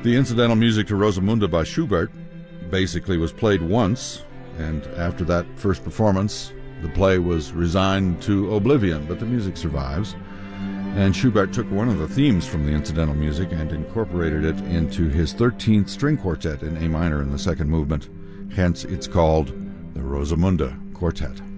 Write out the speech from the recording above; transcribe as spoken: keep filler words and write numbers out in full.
The incidental music to Rosamunde by Schubert basically was played once, and after that first performance, the play was resigned to oblivion, but the music survives. And Schubert took one of the themes from the incidental music and incorporated it into his thirteenth string quartet in A minor in the second movement. Hence, it's called the Rosamunde Quartet.